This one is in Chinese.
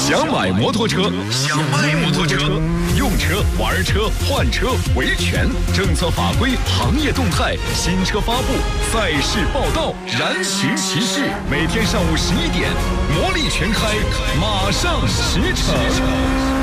想买摩托车，想卖摩托车，用车、玩车、换车、维权，政策法规、行业动态、新车发布、赛事报道，燃情骑士，每天上午11点，魔力全开，马上驰骋。